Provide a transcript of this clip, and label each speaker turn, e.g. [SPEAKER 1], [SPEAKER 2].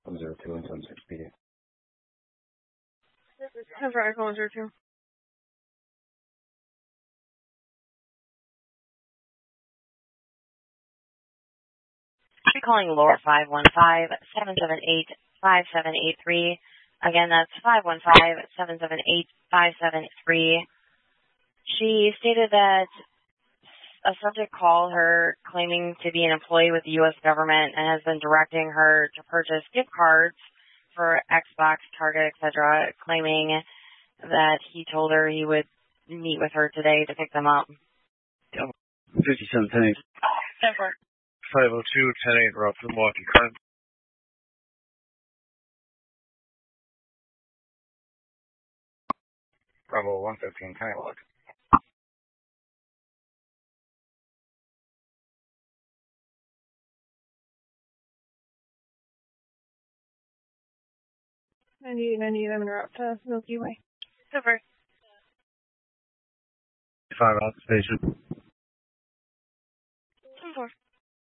[SPEAKER 1] 102 and 76 PD.
[SPEAKER 2] That's right, 102.
[SPEAKER 3] You're calling Laura 515-778-5783. Again, that's 515-778-5783. She stated that a subject called her claiming to be an employee with the U.S. government and has been directing her to purchase gift cards for Xbox, Target, etc., claiming that he told her he would meet with her today to pick them up.
[SPEAKER 1] 57 10
[SPEAKER 4] 502 10-8 route for Milwaukee Current.
[SPEAKER 1] Bravo 115 10 look.
[SPEAKER 2] I need them route to Milky Way.
[SPEAKER 3] Super.
[SPEAKER 4] 5 out station.